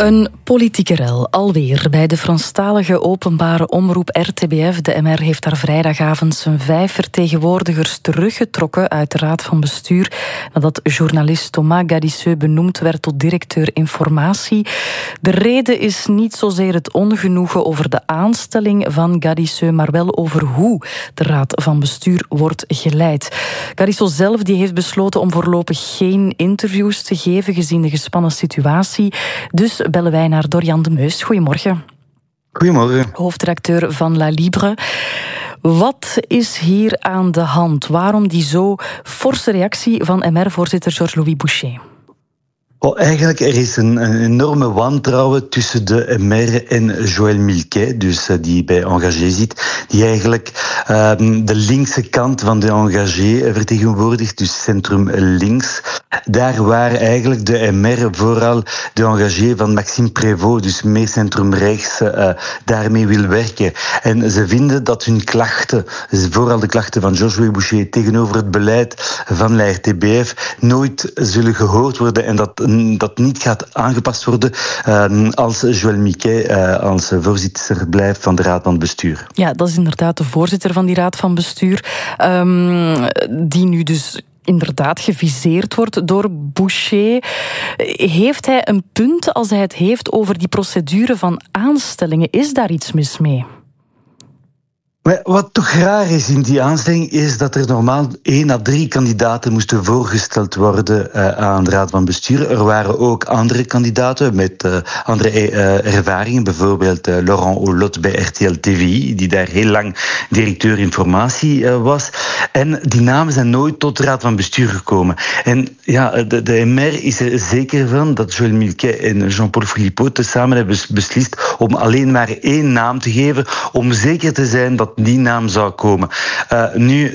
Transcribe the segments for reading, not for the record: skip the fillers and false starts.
Een politieke rel, alweer. Bij de Franstalige openbare omroep RTBF. De MR heeft daar vrijdagavond zijn 5 vertegenwoordigers teruggetrokken uit de raad van bestuur, nadat journalist Thomas Gadisseu benoemd werd tot directeur informatie. De reden is niet zozeer het ongenoegen over de aanstelling van Gadisseu, maar wel over hoe de raad van bestuur wordt geleid. Gadisseu zelf die heeft besloten om voorlopig geen interviews te geven, gezien de gespannen situatie. Dus bellen wij naar Dorian de Meus. Goedemorgen. Goedemorgen. Hoofdredacteur van La Libre. Wat is hier aan de hand? Waarom die zo forse reactie van MR-voorzitter Georges-Louis Boucher? Eigenlijk er is een enorme wantrouwen tussen de MR en Joël Milquet, dus die bij Engagé zit, die eigenlijk de linkse kant van de Engagé vertegenwoordigt, dus centrum links. Daar waar eigenlijk de MR vooral de Engagé van Maxime Prévost, dus meer centrum rechts, daarmee wil werken. En ze vinden dat hun klachten, vooral de klachten van Georges-Louis Boucher tegenover het beleid van la RTBF, nooit zullen gehoord worden en dat niet gaat aangepast worden als Joël Milquet als voorzitter blijft van de raad van bestuur. Ja, dat is inderdaad de voorzitter van die raad van bestuur, die nu dus inderdaad geviseerd wordt door Boucher. Heeft hij een punt als hij het heeft over die procedure van aanstellingen? Is daar iets mis mee? Maar wat toch raar is in die aanstelling is dat er normaal 1 à 3 kandidaten moesten voorgesteld worden aan de raad van bestuur. Er waren ook andere kandidaten met andere ervaringen, bijvoorbeeld Laurent Olot bij RTL TV, die daar heel lang directeur informatie was. En die namen zijn nooit tot de raad van bestuur gekomen. En ja, de MR is er zeker van dat Joël Milquet en Jean-Paul Philippot tezamen hebben beslist om alleen maar 1 naam te geven, om zeker te zijn dat die naam zou komen. Nu,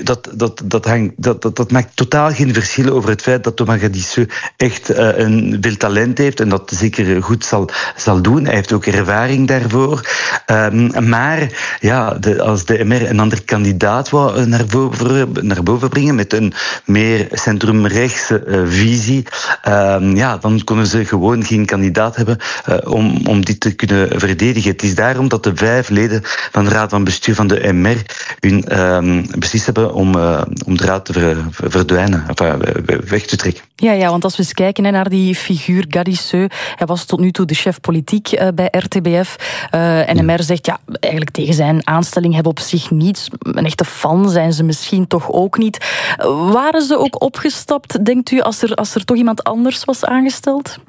dat maakt totaal geen verschil over het feit dat Thomas Gadisseu echt veel talent heeft en dat zeker goed zal doen. Hij heeft ook ervaring daarvoor. Maar ja, als de MR een ander kandidaat wou naar boven brengen met een meer centrumrechtse visie, dan konden ze gewoon geen kandidaat hebben om dit te kunnen verdedigen. Het is daarom dat de 5 leden van de raad van bestuur van de MR hun beslist hebben om de raad te verdwijnen, weg te trekken. Ja, want als we eens kijken naar die figuur Gadisseu, hij was tot nu toe de chef politiek bij RTBF. En MR zegt, ja, eigenlijk tegen zijn aanstelling hebben op zich niets. Een echte fan zijn ze misschien toch ook niet. Waren ze ook opgestapt, denkt u, als er toch iemand anders was aangesteld?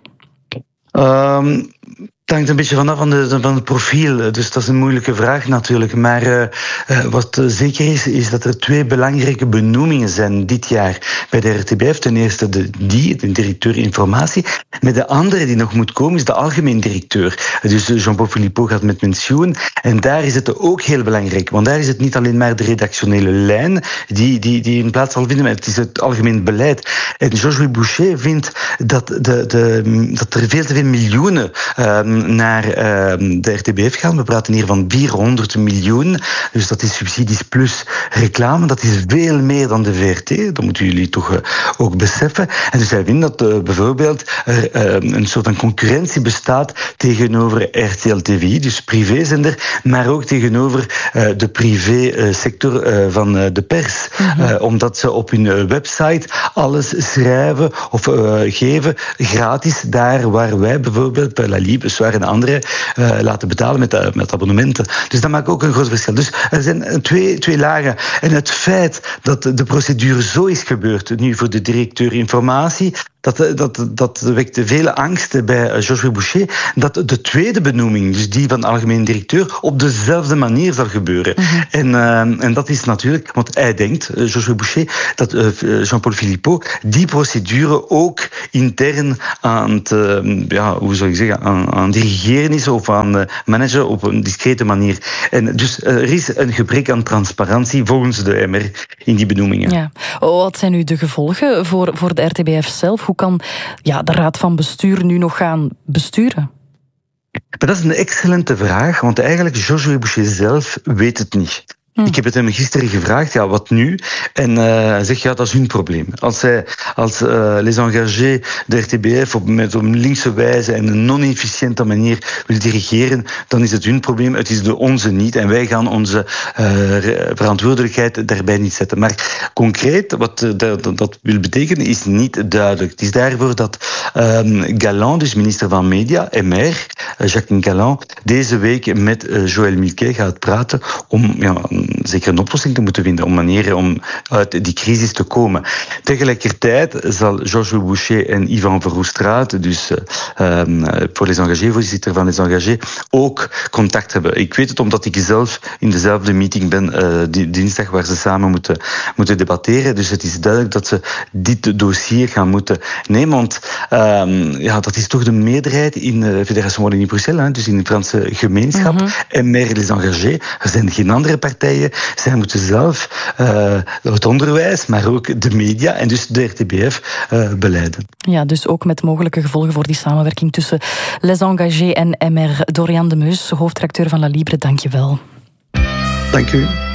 Het hangt een beetje vanaf van het profiel, dus dat is een moeilijke vraag natuurlijk. Maar wat zeker is dat er 2 belangrijke benoemingen zijn dit jaar bij de RTBF. Ten eerste de directeur informatie. Maar de andere die nog moet komen is de algemeen directeur. Dus Jean-Paul Philippot gaat met pensioen. En daar is het ook heel belangrijk, want daar is het niet alleen maar de redactionele lijn die in plaats zal vinden, maar het is het algemeen beleid. En Georges-Louis Boucher vindt dat er veel te veel miljoenen naar de RTBF gaan. We praten hier van 400 miljoen. Dus dat is subsidies plus reclame. Dat is veel meer dan de VRT. Dat moeten jullie toch ook beseffen. En dus hij vindt dat bijvoorbeeld er een soort van concurrentie bestaat tegenover RTL TV, dus privézender, maar ook tegenover de privésector van de pers. Omdat ze op hun website alles schrijven of geven gratis, daar waar wij bijvoorbeeld bij La Libre en anderen laten betalen met abonnementen. Dus dat maakt ook een groot verschil. Dus er zijn twee lagen. En het feit dat de procedure zo is gebeurd, nu voor de directeur informatie, dat wekte vele angsten bij Georges-Louis Boucher, dat de tweede benoeming, dus die van algemeen directeur, op dezelfde manier zal gebeuren. En dat is natuurlijk, want hij denkt, Georges-Louis Boucher, dat Jean-Paul Philippot die procedure ook intern aan het, hoe zou ik zeggen, aan dirigeren is of aan managen op een discrete manier. En dus er is een gebrek aan transparantie volgens de MR in die benoemingen. Ja. Wat zijn nu de gevolgen voor de RTBF zelf? Hoe kan de raad van bestuur nu nog gaan besturen? Maar dat is een excellente vraag, want eigenlijk Georges-Louis Boucher zelf weet het niet. Ik heb het hem gisteren gevraagd, wat nu? En hij zegt, dat is hun probleem. Als les engagés, de RTBF, op een linkse wijze en een non-efficiënte manier wil dirigeren, dan is het hun probleem, het is de onze niet. En wij gaan onze verantwoordelijkheid daarbij niet zetten. Maar concreet, wat dat wil betekenen, is niet duidelijk. Het is daarvoor dat Galland, dus minister van Media, MR, Jacqueline Galland, deze week met Joël Milquet gaat praten om zeker een oplossing te moeten vinden, om manieren om uit die crisis te komen. Tegelijkertijd zal Georges Boucher en Yvan Verhofstadt, dus voor les engagés, voorzitter van les engagés, ook contact hebben. Ik weet het omdat ik zelf in dezelfde meeting ben die dinsdag waar ze samen moeten debatteren. Dus het is duidelijk dat ze dit dossier gaan moeten nemen, want dat is toch de meerderheid in de Fédération Wallonie-Bruxelles, dus in de Franse gemeenschap. En meer les engagés. Er zijn geen andere partijen. Zij moeten zelf het onderwijs, maar ook de media en dus de RTBF beleiden. Ja, dus ook met mogelijke gevolgen voor die samenwerking tussen Les Engagés en MR. Dorian de Meus, hoofdredacteur van La Libre, dank je wel. Dank u.